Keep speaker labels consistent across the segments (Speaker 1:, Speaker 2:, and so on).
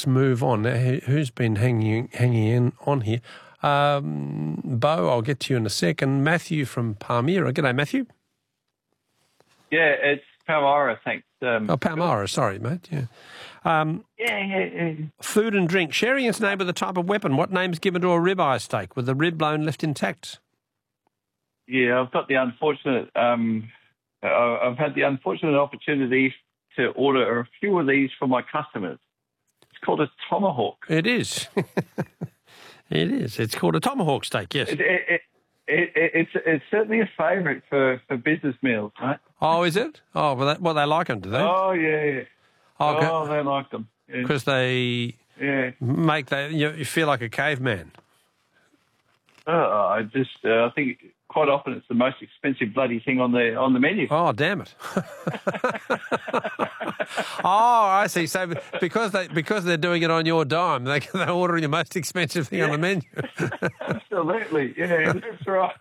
Speaker 1: let's move on. Now, who's been hanging in on here? Bo, I'll get to you in a second. Matthew from Palmyra. G'day, Matthew.
Speaker 2: Yeah, it's Palmyra, thanks.
Speaker 1: Palmyra, sorry, mate. Yeah. Food and drink. Sharing its name with a type of weapon. What name's given to a ribeye steak with the rib bone left intact?
Speaker 2: Yeah, I've got the unfortunate. I've had the unfortunate opportunity to order a few of these for my customers. It's called a tomahawk.
Speaker 1: It is. It is. It's called a tomahawk steak. Yes.
Speaker 2: It's certainly a favourite for business meals, right?
Speaker 1: Oh, is it? Oh, well, they like them, do they?
Speaker 2: Oh, yeah.
Speaker 1: Okay.
Speaker 2: Oh, they like them.
Speaker 1: Because they make you feel like a caveman.
Speaker 2: I think quite often it's the most expensive bloody thing on the menu.
Speaker 1: Oh, damn it! Oh, I see. So because they're doing it on your dime, they're ordering the most expensive thing on the menu.
Speaker 2: Absolutely, yeah, that's right.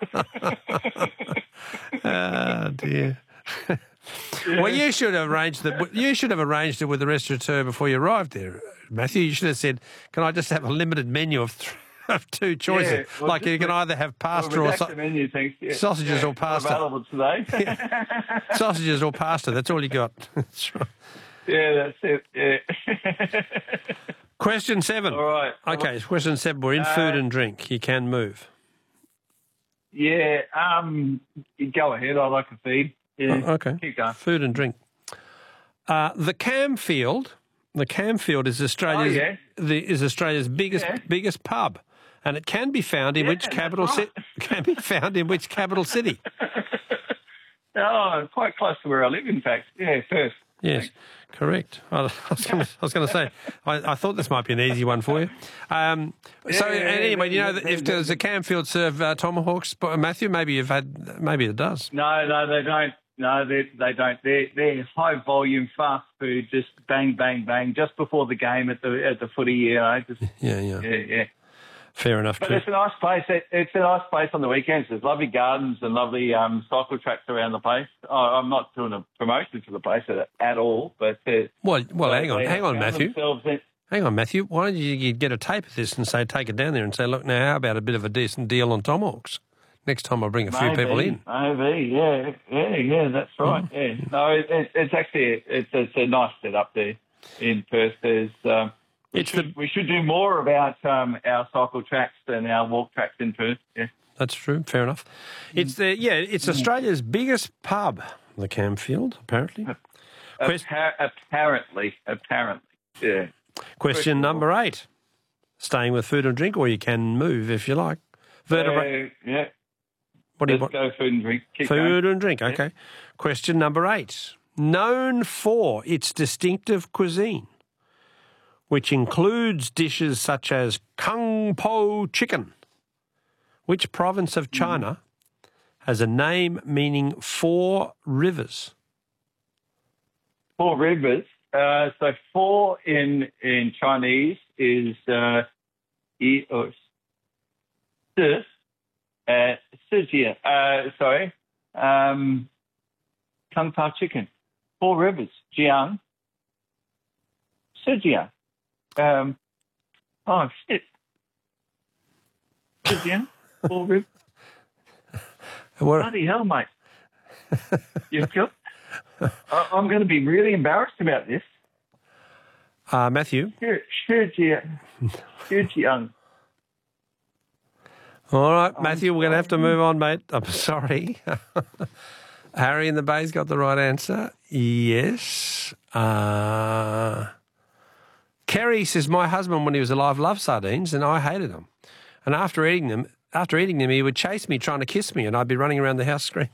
Speaker 1: Oh dear. Yeah. Well, you should have arranged it with the restaurateur before you arrived there, Matthew. You should have said, "Can I just have a limited menu of two choices?
Speaker 2: Yeah, well,
Speaker 1: like you can either have pasta or
Speaker 2: menu, thanks. Yeah.
Speaker 1: Sausages or pasta.
Speaker 2: Available today.
Speaker 1: Sausages or pasta. That's all you got." That's right.
Speaker 2: Yeah, that's it. Yeah.
Speaker 1: Question 7.
Speaker 2: All right.
Speaker 1: Okay, question 7. We're in food and drink. You can move.
Speaker 2: Yeah. Go ahead. I like a feed. Yeah.
Speaker 1: Oh, okay.
Speaker 2: Keep going.
Speaker 1: Food and drink. The Camfield. The Camfield is Australia's biggest pub, and it can be found in which capital city?
Speaker 2: Oh, quite close to where I live, in fact. Yeah, Perth.
Speaker 1: Yes, correct. I was going to say, I thought this might be an easy one for you. Anyway, if does a Camfield serve tomahawks, Matthew? Maybe it does.
Speaker 2: No, they don't. No, they don't. They're high volume, fast food, just bang, bang, bang, just before the game at the footy. Yeah.
Speaker 1: Fair enough.
Speaker 2: But it's a nice place. It's a nice place on the weekends. There's lovely gardens and lovely cycle tracks around the place. I'm not doing a promotion for the place at all, but hang
Speaker 1: on, Matthew. Hang on, Matthew. Why don't you get a tape of this and take it down there and say, look, now how about a bit of a decent deal on tomahawks? Next time I bring a few people in.
Speaker 2: Maybe, yeah, that's right. Yeah, no, it's actually it's a nice setup there in Perth. There's we should do more about our cycle tracks and our walk tracks in Perth. Yeah,
Speaker 1: that's true. Fair enough. It's Australia's biggest pub, the Camfield, apparently.
Speaker 2: Apparently, yeah.
Speaker 1: Question number 8. Staying with food and drink, or you can move if you like. Vertebrate.
Speaker 2: Yeah.
Speaker 1: Let's
Speaker 2: go food and drink.
Speaker 1: Food and drink, okay. Yeah. Question number 8. Known for its distinctive cuisine, which includes dishes such as Kung Po chicken. Which province of China has a name meaning 4 rivers?
Speaker 2: 4 rivers. So 4 in Chinese is Sijia. Kung Pao chicken. 4 rivers. Jiang. Sijia. Shit. Sijia. 4 rivers. Bloody hell, mate. I'm going to be really embarrassed about this.
Speaker 1: Matthew?
Speaker 2: Shijiang.
Speaker 1: All right, Matthew, we're going to have to move on, mate. I'm sorry. Harry in the Bay's got the right answer. Yes. Kerry says, my husband, when he was alive, loved sardines, and I hated them. And after eating them, he would chase me, trying to kiss me, and I'd be running around the house screaming.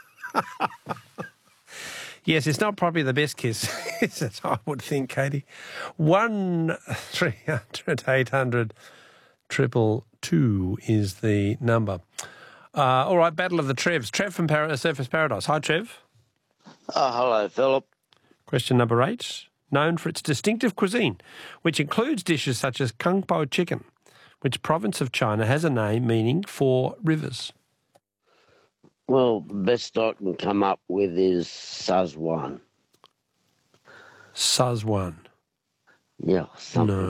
Speaker 1: Yes, it's not probably the best kiss, I would think, Katie. 1-300-800-222 is the number. All right, Battle of the Trevs. Trev from Surfers Paradise. Hi, Trev.
Speaker 3: Hello, Philip.
Speaker 1: Question number 8. Known for its distinctive cuisine, which includes dishes such as Kung Po chicken. Which province of China has a name meaning 4 rivers?
Speaker 3: Well, the best I can come up with is Sichuan.
Speaker 1: Sichuan.
Speaker 3: Yeah, something.
Speaker 1: No.